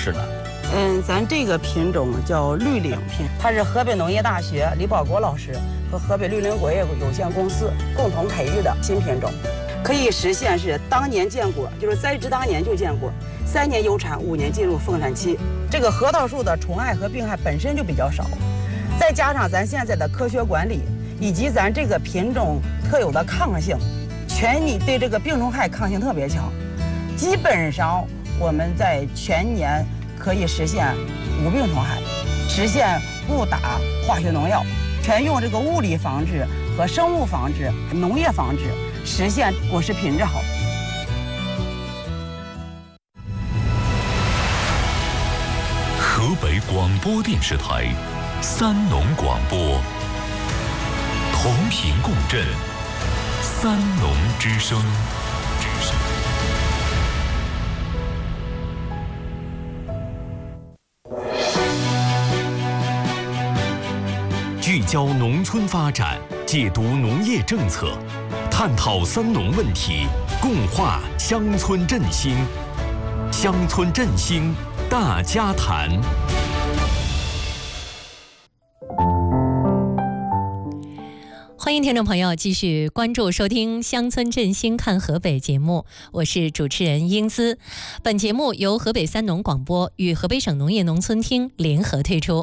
式呢？ 咱这个品种叫绿岭品，它是河北农业大学李保国老师和河北绿岭果业有限公司共同培育的新品种，可以实现是当年见果，就是栽植当年就见果，3年有产，5年进入丰产期。这个核桃树的虫害和病害本身就比较少，再加上咱现在的科学管理以及咱这个品种特有的抗性，全你对这个病虫害抗性特别强，基本上我们在全年可以实现无病虫害，实现不打化学农药，全用这个物理防治和生物防治、农业防治，实现果实品质好。 河北广播电视台三农广播，同频共振，三农之声。聚焦农村发展，解读农业政策，探讨三农问题，共话乡村振兴。乡村振兴大家谈。 欢迎听众朋友继续关注收听《乡村振兴看河北》节目，我是主持人英姿。本节目由河北三农广播与河北省农业农村厅联合推出。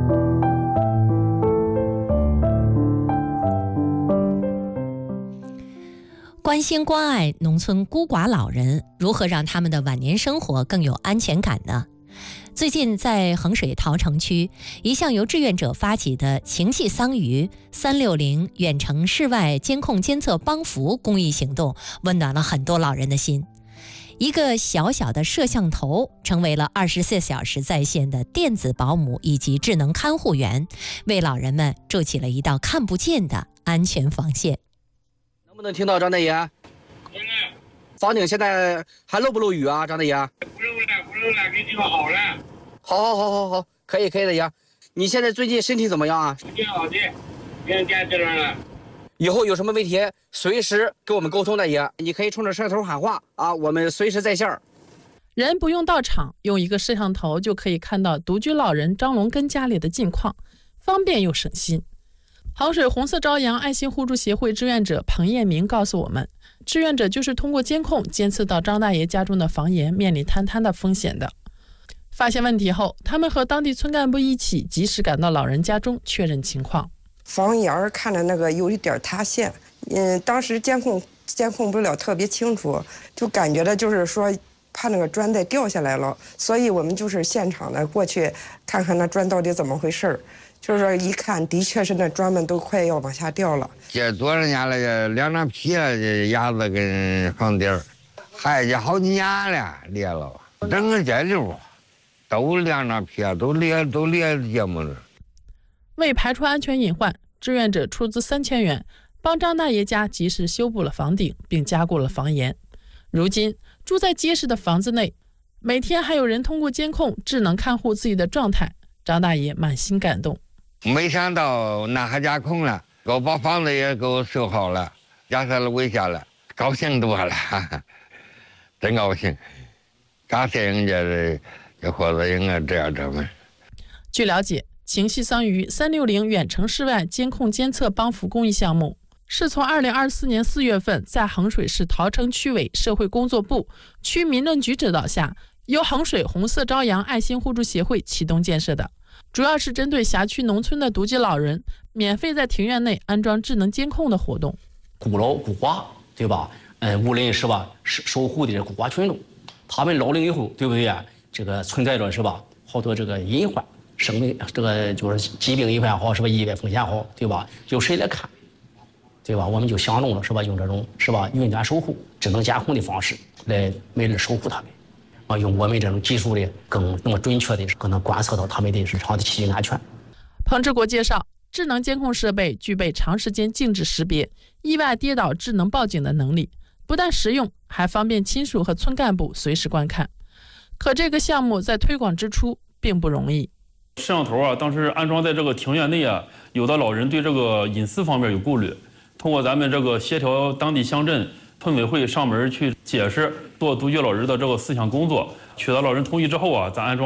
关心关爱农村孤寡老人，如何让他们的晚年生活更有安全感呢？最近在衡水桃城区，一项由志愿者发起的情系桑榆360远程室外监控监测帮扶公益行动，温暖了很多老人的心。一个小小的摄像头成为了24小时在线的电子保姆以及智能看护员，为老人们筑起了一道看不见的安全防线。 能不能听到张大爷？房顶现在还漏不漏雨啊，张大爷？ 不漏了，给你们好了。 好，可以的爷。你现在最近身体怎么样啊？ 挺好的，别见这样了。 以后有什么问题随时跟我们沟通的爷，你可以冲着摄像头喊话啊，我们随时在线。 人不用到场，用一个摄像头就可以看到独居老人张龙根家里的近况，方便又省心。衡水红色朝阳爱心互助协会志愿者彭彦明告诉我们，志愿者就是通过监控监测到张大爷家中的房檐面临坍塌的风险的。发现问题后，他们和当地村干部一起及时赶到老人家中确认情况。 房檐看着那个有一点塌陷，当时监控不了特别清楚，就感觉的就是说怕那个砖再掉下来了，所以我们就是现场的过去看看那砖到底怎么回事。就是说一看，的确是那砖们都快要往下掉了。 这多少年了，2张皮了，这牙子跟房顶儿，还这好几年了，裂了，整个街溜都2张皮啊，都裂这么着。 为排除安全隐患，志愿者出资3000元，帮张大爷家及时修补了房顶，并加固了房檐。如今住在结实的房子内，每天还有人通过监控智能看护自己的状态，张大爷满心感动。 没想到那还架空了，给我把房子也给我修好了，架设了围下了，高兴多了，真高兴。感谢人家这伙子应该这样整的。 据了解，情系桑榆360远程室外监控监测帮扶公益项目是从2024年4月份在衡水市桃城区委社会工作部、区民政局指导下，由衡水红色朝阳爱心互助协会启动建设的。主要是针对辖区农村的独居老人，免费在庭院内安装智能监控的活动。 孤老孤寡，对吧？无论是吧守护的孤寡群众，他们老龄以后，对不对啊？这个存在着是吧好多这个隐患，生命这个就是疾病隐患好，是吧意外风险好，对吧？有谁来看，对吧？我们就想中了是吧？用这种是吧云端守护、智能监控的方式来每日守护他们。用我们这种技术的更那么准确的更能观测到他们的日常的起居安全。 彭志国介绍，智能监控设备具备长时间静止识别、意外跌倒智能报警的能力，不但实用，还方便亲属和村干部随时观看。可这个项目在推广之初并不容易。 摄像头当时安装在这个庭院内有的老人对这个隐私方面有顾虑，通过咱们这个协调当地乡镇村委会上门去解释做独居老人的这个思想工作，取得老人同意之后咱安装